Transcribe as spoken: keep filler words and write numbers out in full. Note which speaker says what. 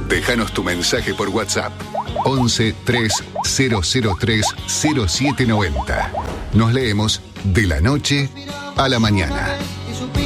Speaker 1: Déjanos tu mensaje por WhatsApp. once tres cero cero tres cero siete noventa. Nos leemos de la noche a la mañana.